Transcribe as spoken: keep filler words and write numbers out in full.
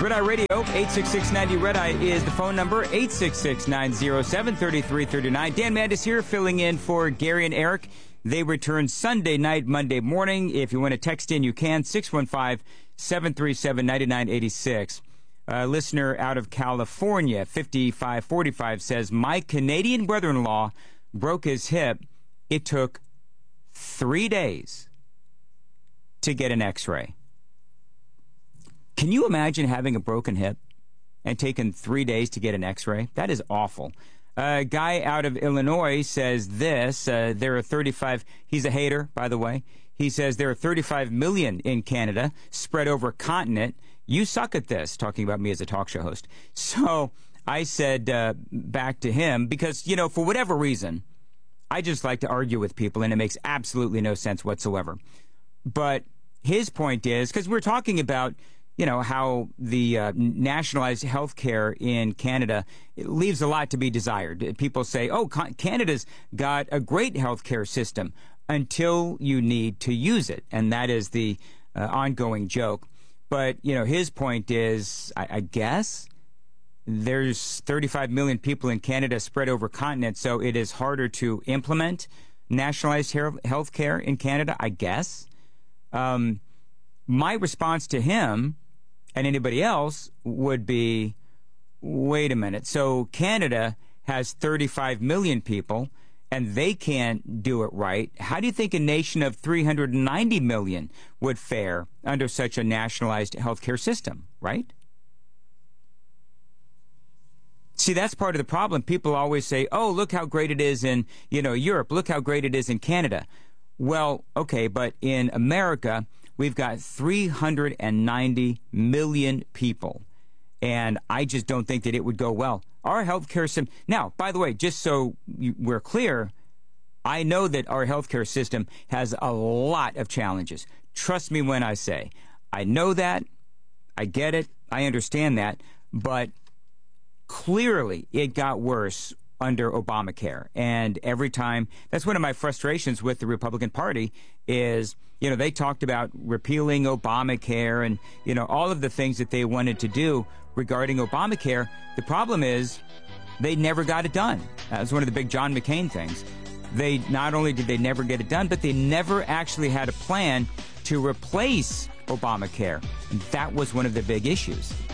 Red Eye Radio, eight six six, ninety Red Eye is the phone number, eight six six, nine zero seven, three three three nine. Dan Mandis here, filling in for Gary and Eric. They return Sunday night, Monday morning. If you want to text in, you can, six one five, seven three seven, nine nine eight six. A listener out of California, fifty-five forty-five, says, my Canadian brother-in-law broke his hip. It took three days to get an x-ray. Can you imagine having a broken hip and taking three days to get an x-ray? That is awful. A guy out of Illinois says this. Uh, there are thirty-five. He's a hater, by the way. He says there are thirty-five million in Canada spread over a continent. You suck at this, talking about me as a talk show host. So I said uh, back to him, because, you know, for whatever reason, I just like to argue with people, and it makes absolutely no sense whatsoever. But his point is, because we're talking about, you know, how the uh, nationalized health care in Canada, it leaves a lot to be desired. People say, oh, Canada's got a great health care system until you need to use it. And that is the uh, ongoing joke. But, you know, his point is, I, I guess, there's thirty-five million people in Canada spread over continents, so it is harder to implement nationalized health care in Canada, I guess. Um, my response to him and anybody else would be, wait a minute. So Canada has thirty-five million people, and they can't do it right. How do you think a nation of three hundred ninety million would fare under such a nationalized healthcare system, right? See, that's part of the problem. People always say, oh, look how great it is in, you know, Europe. Look how great it is in Canada. Well, okay, but in America, we've got three hundred ninety million people, and I just don't think that it would go well. Our healthcare system, now, by the way, just so you, we're clear, I know that our healthcare system has a lot of challenges. Trust me when I say, I know that, I get it, I understand that, but clearly it got worse under Obamacare. And every time, that's one of my frustrations with the Republican Party is, you know, they talked about repealing Obamacare and, you know, all of the things that they wanted to do regarding Obamacare. The problem is they never got it done. That was one of the big John McCain things. They not only did they never get it done, but they never actually had a plan to replace Obamacare. And that was one of the big issues.